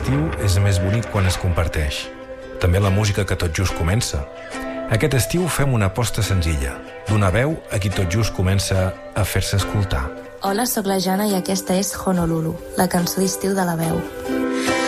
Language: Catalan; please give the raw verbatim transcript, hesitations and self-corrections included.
l'estiu és més bonic quan es comparteix. També la música que tot just comença. Aquest estiu fem una aposta senzilla, donar veu a qui tot just comença a fer-se escoltar. Hola, sóc la Jana i aquesta és Honolulu, la cançó d'estiu de La Veu.